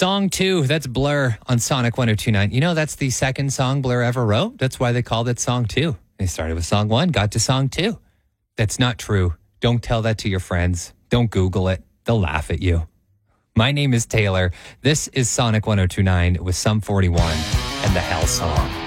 Song 2, that's Blur on Sonic 102.9. You know, that's the second song Blur ever wrote. That's why they called it Song 2. They started with Song 1, got to Song 2. That's not true. Don't tell that to your friends. Don't Google it. They'll laugh at you. My name is Taylor. This is Sonic 102.9 with Sum 41 and the Hell Song.